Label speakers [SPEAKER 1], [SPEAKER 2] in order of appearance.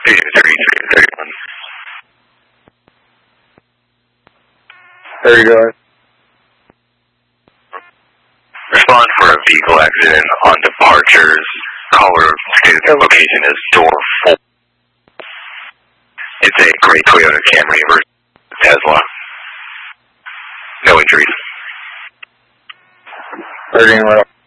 [SPEAKER 1] 3331.
[SPEAKER 2] There you go.
[SPEAKER 1] Respond for a vehicle accident on departures. Caller location is door 4. It's a gray Toyota Camry versus Tesla. No injuries.
[SPEAKER 2] 13 right.